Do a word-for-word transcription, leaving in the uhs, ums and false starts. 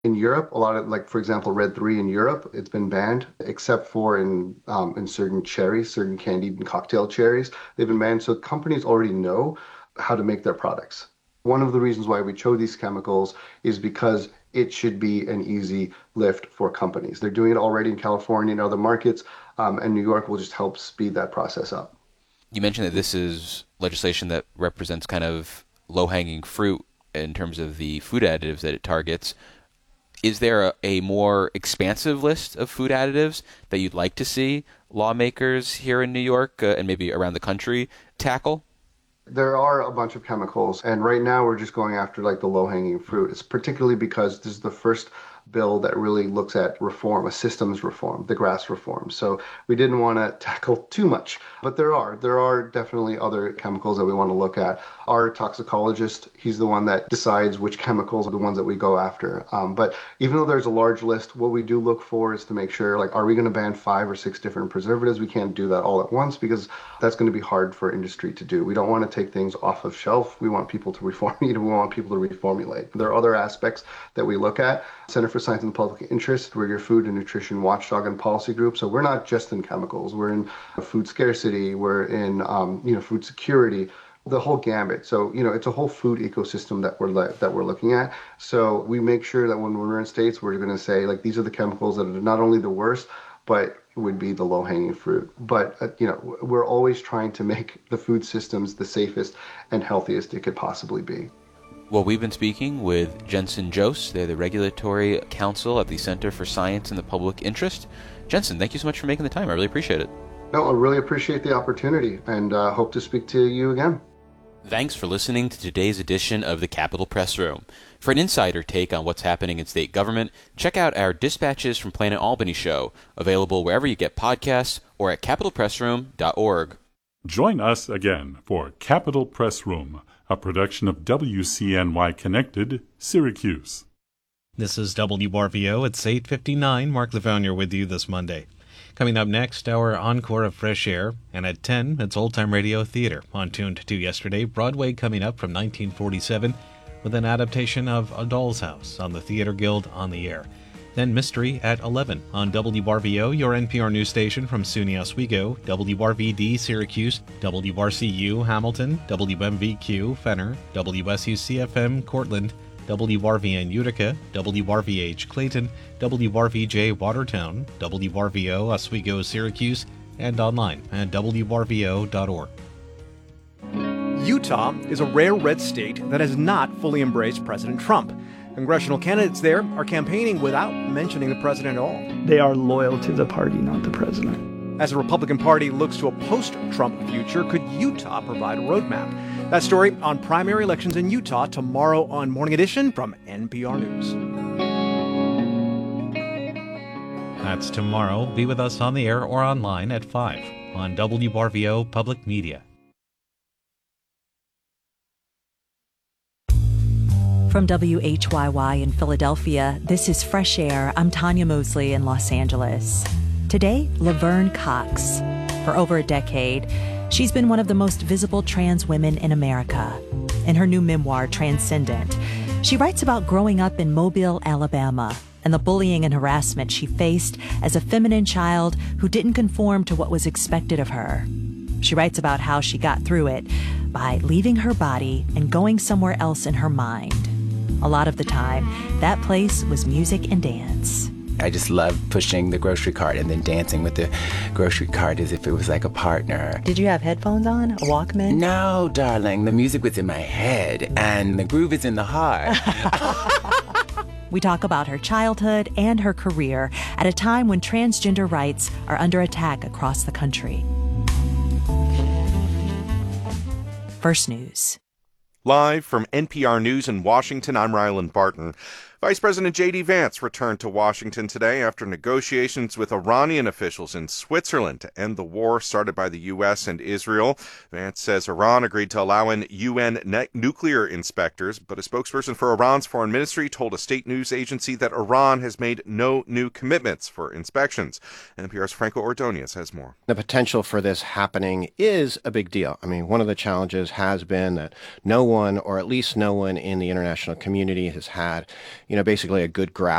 In Europe, a lot of like, for example, Red three in Europe, it's been banned, except for in um, in certain cherries, certain candied and cocktail cherries. They've been banned, so companies already know how to make their products. One of the reasons why we chose these chemicals is because it should be an easy lift for companies. They're doing it already in California and other markets, um, and New York will just help speed that process up. You mentioned that this is legislation that represents kind of low-hanging fruit in terms of the food additives that it targets. Is there a, a more expansive list of food additives that you'd like to see lawmakers here in New York uh, and maybe around the country tackle? There are a bunch of chemicals, and right now we're just going after like the low-hanging fruit. It's particularly because this is the first bill that really looks at reform, a systems reform, the grass reform. So we didn't want to tackle too much, but there are there are definitely other chemicals that we want to look at. Our toxicologist, he's the one that decides which chemicals are the ones that we go after. Um, but even though there's a large list, what we do look for is to make sure, like, are we going to ban five or six different preservatives? We can't do that all at once because that's going to be hard for industry to do. We don't want to take things off of shelf. We want people to reform, you know, we want people to reformulate. There are other aspects that we look at. Center for Science and Public Interest, we're your food and nutrition watchdog and policy group. So we're not just in chemicals. We're in food scarcity. We're in, um, you know, food security, the whole gambit. So, you know, it's a whole food ecosystem that we're le- that we're looking at. So we make sure that when we're in states, we're going to say, like, these are the chemicals that are not only the worst, but would be the low-hanging fruit. But, uh, you know, we're always trying to make the food systems the safest and healthiest it could possibly be. Well, we've been speaking with Jensen Jose. They're the Regulatory Counsel at the Center for Science and the Public Interest. Jensen, thank you so much for making the time. I really appreciate it. No, I really appreciate the opportunity and uh, hope to speak to you again. Thanks for listening to today's edition of the Capitol Press Room. For an insider take on what's happening in state government, check out our Dispatches from Planet Albany show, available wherever you get podcasts or at capitol press room dot org. Join us again for Capitol Press Room, a production of W C N Y Connected, Syracuse. This is W R V O. It's eight fifty-nine. Mark Lavounier with you this Monday. Coming up next, our encore of Fresh Air, and at ten, it's Old Time Radio Theater. On Tuned to Yesterday, Broadway coming up from nineteen forty-seven with an adaptation of A Doll's House on the Theater Guild on the Air. Then Mystery at eleven on W R V O, your N P R news station from SUNY Oswego, W R V D Syracuse, W R C U Hamilton, W M V Q Fenner, W S U C F M Cortland, W R V N Utica, W R V H Clayton, W R V J Watertown, W R V O Oswego Syracuse, and online at W R V O dot org. Utah is a rare red state that has not fully embraced President Trump. Congressional candidates there are campaigning without mentioning the president at all. They are loyal to the party, not the president. As the Republican Party looks to a post-Trump future, could Utah provide a roadmap? That story on primary elections in Utah tomorrow on Morning Edition from N P R News. That's tomorrow. Be with us on the air or online at five on W R V O Public Media. From W H Y Y in Philadelphia, this is Fresh Air. I'm Tanya Mosley in Los Angeles. Today, Laverne Cox. For over a decade, she's been one of the most visible trans women in America. In her new memoir, Transcendent, she writes about growing up in Mobile, Alabama, and the bullying and harassment she faced as a feminine child who didn't conform to what was expected of her. She writes about how she got through it by leaving her body and going somewhere else in her mind. A lot of the time, that place was music and dance. I just loved pushing the grocery cart and then dancing with the grocery cart as if it was like a partner. Did you have headphones on? A Walkman? No, darling. The music was in my head and the groove is in the heart. We talk about her childhood and her career at a time when transgender rights are under attack across the country. First News. Live from N P R News in Washington, I'm Ryland Barton. Vice President J D. Vance returned to Washington today after negotiations with Iranian officials in Switzerland to end the war started by the U S and Israel. Vance says Iran agreed to allow in U N ne- nuclear inspectors, but a spokesperson for Iran's foreign ministry told a state news agency that Iran has made no new commitments for inspections. N P R's Franco Ordonez has more. The potential for this happening is a big deal. I mean, one of the challenges has been that no one, or at least no one in the international community, has had you know, basically a good grasp